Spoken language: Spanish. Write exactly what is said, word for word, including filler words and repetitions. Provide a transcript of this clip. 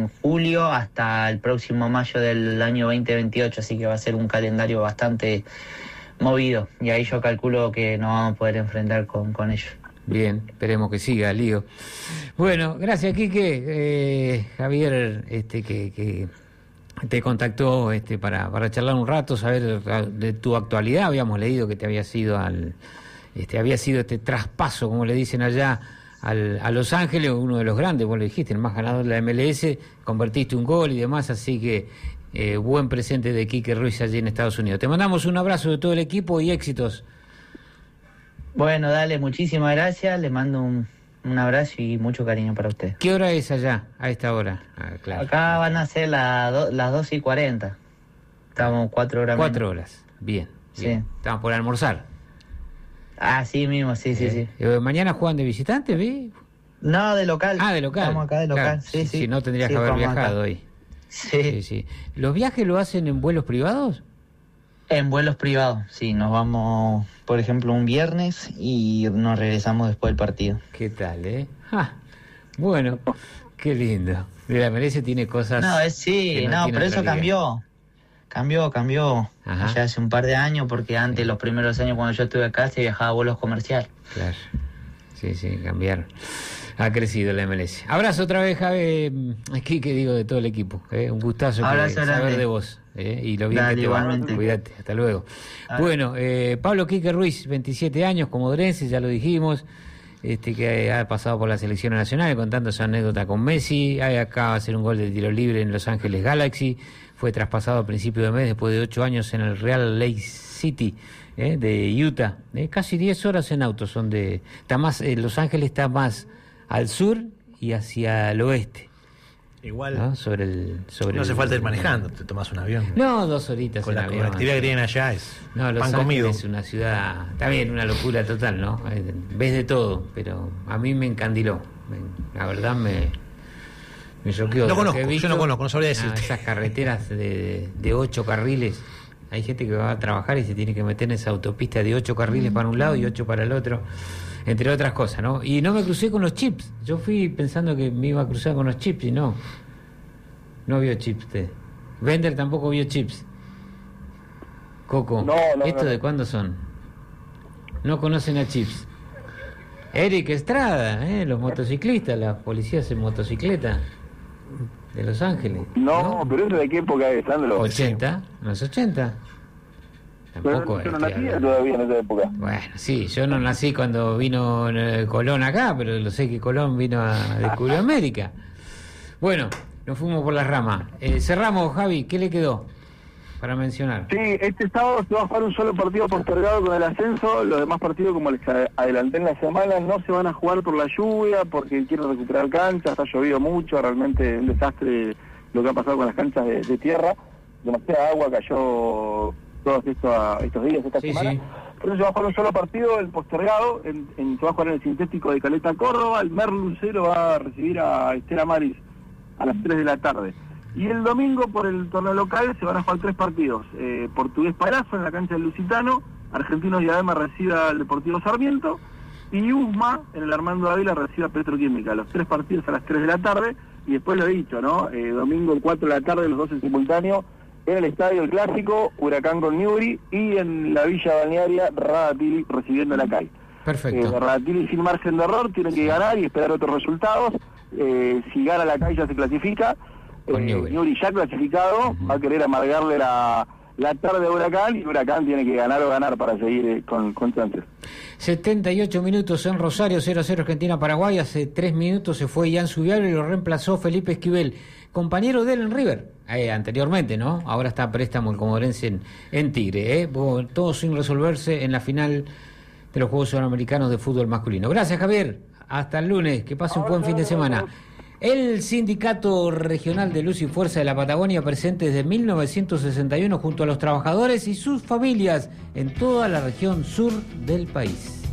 en julio hasta el próximo mayo del año veinte veintiocho, así que va a ser un calendario bastante movido, y ahí yo calculo que nos vamos a poder enfrentar con, con ellos. Bien, esperemos que siga, Lío. Bueno, gracias, Quique. Eh, Javier, este que, que te contactó este para, para charlar un rato, saber de tu actualidad. Habíamos leído que te había sido al este había sido este traspaso, como le dicen allá, al, a Los Ángeles, uno de los grandes, vos lo dijiste, el más ganador de la M L S, convertiste un gol y demás, así que eh, buen presente de Quique Ruiz allí en Estados Unidos. Te mandamos un abrazo de todo el equipo y éxitos. Bueno, dale, muchísimas gracias, le mando un, un abrazo y mucho cariño para usted. ¿Qué hora es allá, a esta hora? Ah, claro. Acá van a ser la do, las doce y cuarenta, estamos cuatro horas Cuatro menos. horas, bien, bien. Sí. Estamos por almorzar. Ah, sí mismo, sí, sí, eh, sí. Eh, ¿Mañana juegan de visitante, vi? No, de local. Ah, de local. Estamos acá de local, claro. sí, Si, sí. si no tendrías sí, que haber vamos viajado acá. hoy. Sí. sí, sí. ¿Los viajes lo hacen en vuelos privados? En vuelos privados, sí, nos vamos, por ejemplo, un viernes y nos regresamos después del partido. ¿Qué tal, eh? Ah, bueno, qué lindo. De la M L S tiene cosas... No, es, sí, que no no, tiene pero eso realidad. cambió. Cambió, cambió. Ajá. Ya hace un par de años, porque antes, sí. Los primeros años cuando yo estuve acá, se viajaba a vuelos comerciales. Claro. Sí, sí, cambiaron. Ha crecido la M L S. Abrazo otra vez, Javi, aquí que digo de todo el equipo. ¿eh? Un gustazo que, saber de vos. ¿eh? Y lo bien Dale, que te igualmente. va. Cuídate, hasta luego. Dale. Bueno, eh, Pablo Quique Ruiz, veintisiete años, comodorense, ya lo dijimos. Este que ha pasado por la selección nacional, contando su anécdota con Messi. Acaba de hacer un gol de tiro libre en Los Ángeles Galaxy. Fue traspasado a principio de mes después de ocho años en el Real Lake City ¿eh? de Utah. ¿eh? Casi diez horas en auto son de... Está más, eh, Los Ángeles está más al sur y hacia el oeste. Igual ¿no? Sobre el, sobre no hace el, falta ir manejando, te tomas un avión. No, dos horitas con en la, avión. Con la actividad que tienen allá es no, Los pan Ángeles comido. Es una ciudad, está bien, una locura total, ¿no? Ves de todo, pero a mí me encandiló. Me, la verdad me, me choqueó. No conozco, visto, yo no conozco, no sabría decirte. Ah, esas carreteras de, de ocho carriles. Hay gente que va a trabajar y se tiene que meter en esa autopista de ocho carriles para un lado y ocho para el otro, entre otras cosas, ¿no? Y no me crucé con los chips. Yo fui pensando que me iba a cruzar con los chips y no. No vio chips usted. Bender tampoco vio chips. Coco, no, no, ¿esto no. de cuándo son? No conocen a chips. Eric Estrada, ¿eh? Los motociclistas, las policías en motocicleta de Los Ángeles. No, ¿no? pero eso de qué época es, Sandro. ochenta, en los ochenta. Tampoco pero yo no este, nacía todavía en esa época. Bueno, sí, yo no nací cuando vino eh, Colón acá, pero lo sé que Colón vino a descubrir América. Bueno, nos fuimos por las ramas. Eh, cerramos, Javi, ¿qué le quedó para mencionar? Sí, este sábado se va a jugar un solo partido postergado con el ascenso. Los demás partidos, como les adelanté en la semana, no se van a jugar por la lluvia, porque quieren recuperar canchas, está llovido mucho, realmente un desastre lo que ha pasado con las canchas de, de tierra. Demasiada agua cayó todos estos, estos días, esta sí, semana. Sí. Por eso se va a jugar un solo partido, el postergado, en, en, se va a jugar en el sintético de Caleta Córdoba. El Merlucero va a recibir a Estela Maris a las tres de la tarde. Y el domingo, por el torneo local, se van a jugar tres partidos. Eh, Portugués Palazzo en la cancha del Lusitano, Argentinos Diadema recibe al Deportivo Sarmiento, y Usma en el Armando Ávila recibe a Petroquímica. Los tres partidos a las tres de la tarde, y después lo he dicho, ¿no? Eh, domingo cuatro de la tarde, los dos en simultáneo, en el Estadio El Clásico, Huracán con Newbery, y en la Villa Balnearia, Radatili recibiendo a la C A I. Perfecto. Eh, Radatili sin margen de error, tiene que ganar y esperar otros resultados. Eh, si gana la C A I ya se clasifica. Con eh, Newbery. Newbery ya clasificado, uh-huh. Va a querer amargarle la, la tarde a Huracán, y Huracán tiene que ganar o ganar para seguir eh, con, con chances. setenta y ocho minutos en Rosario, cero a cero Argentina-Paraguay. Hace tres minutos se fue Ian Subialo y lo reemplazó Felipe Esquivel, compañero de él en River, eh, anteriormente, ¿no? Ahora está a préstamo el comodorense en, en Tigre, ¿eh? Todo sin resolverse en la final de los Juegos Sudamericanos de Fútbol Masculino. Gracias, Javier. Hasta el lunes. Que pase un buen fin de semana. El Sindicato Regional de Luz y Fuerza de la Patagonia, presente desde mil novecientos sesenta y uno junto a los trabajadores y sus familias en toda la región sur del país.